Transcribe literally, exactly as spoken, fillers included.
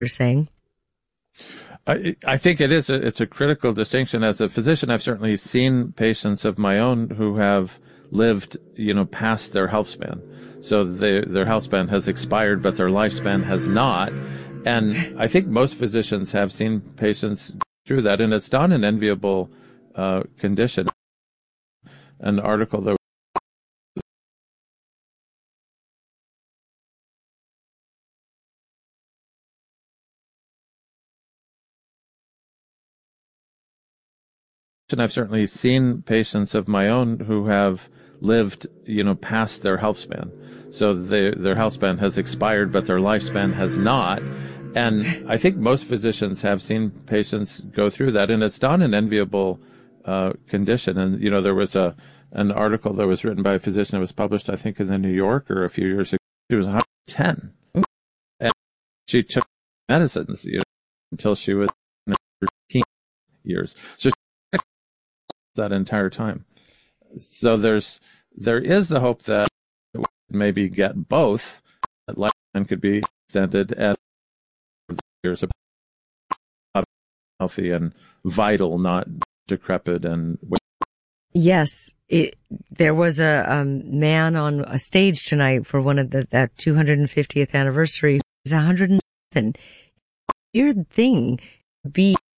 you're saying. I, I think it is a, it's a critical distinction. As a physician, I've certainly seen patients of my own who have lived, you know, past their health span. So they, their health span has expired, but their lifespan has not. And I think most physicians have seen patients through that, and it's not an enviable uh, condition. An article that I've certainly seen patients of my own who have lived, you know, past their health span. So they, their health span has expired, but their lifespan has not. And I think most physicians have seen patients go through that, and it's not an enviable uh, condition. And, you know, there was a an article that was written by a physician that was published, I think, in the New Yorker a few years ago. She was one hundred ten. And she took medicines, you know, until she was thirteen years. So she took that entire time. So there's there is the hope that maybe get both, that lifespan could be extended and years of healthy and vital, not decrepit and. Yes, it, there was a um, man on a stage tonight for one of the that two hundred fiftieth anniversary. He's one hundred seven. Weird thing, be